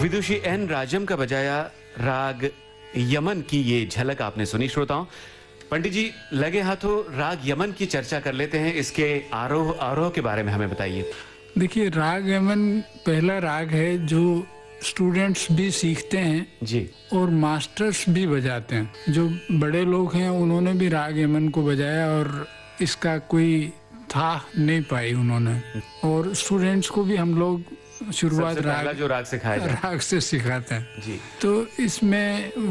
विदुषी N राजम का बजाया राग यमन की ये झलक आपने सुनी श्रोताओं। पंडित जी लगे हाथों राग यमन की चर्चा कर लेते हैं। इसके आरोह आरोह के बारे में हमें बताइए। देखिए, राग यमन पहला राग है जो स्टूडेंट्स भी सीखते हैं जी और मास्टर्स भी बजाते हैं। जो बड़े लोग हैं उन्होंने भी राग यमन को बजाया और इसका कोई था नहीं पाई उन्होंने। और स्टूडेंट्स को भी हम लोग शुरुआत जो राग सिखाया राग से सिखाते हैं जी। तो इसमें